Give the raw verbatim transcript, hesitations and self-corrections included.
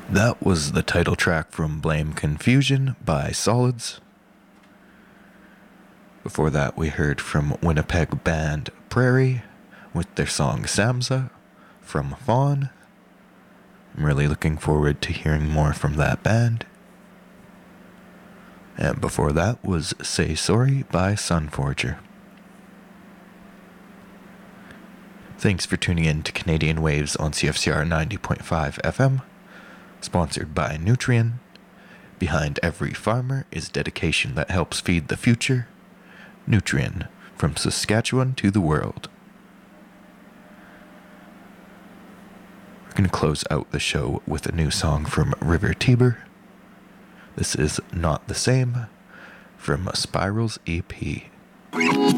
That was the title track from Blame Confusion by Solids. Before that, we heard from Winnipeg band Prairie with their song Samza from Fawn. I'm really looking forward to hearing more from that band. And before that was Say Sorry by Sunforger. Thanks for tuning in to Canadian Waves on C F C R ninety point five F M, sponsored by Nutrien. Behind every farmer is dedication that helps feed the future. Nutrien, from Saskatchewan to the world. We're going to close out the show with a new song from River Tiber. This is Not the Same from Spiral's E P.